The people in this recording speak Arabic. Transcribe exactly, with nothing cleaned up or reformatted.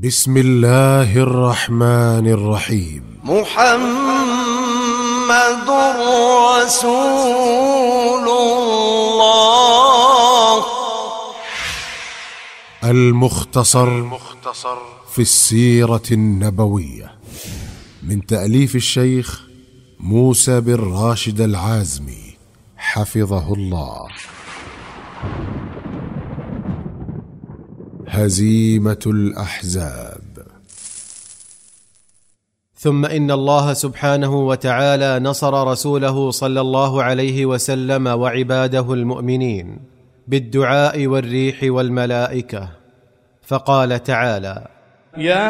بسم الله الرحمن الرحيم. محمد رسول الله. المختصر في السيرة النبوية من تأليف الشيخ موسى بن راشد العازمي حفظه الله. هزيمة الأحزاب. ثم إن الله سبحانه وتعالى نصر رسوله صلى الله عليه وسلم وعباده المؤمنين بالدعاء والريح والملائكة، فقال تعالى: يا